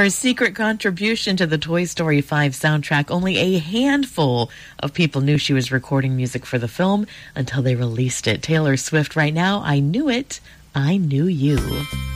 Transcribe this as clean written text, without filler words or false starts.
Her secret contribution to the Toy Story 5 soundtrack, only a handful of people knew she was recording music for the film until they released it. Taylor Swift right now, I Knew It, I Knew You.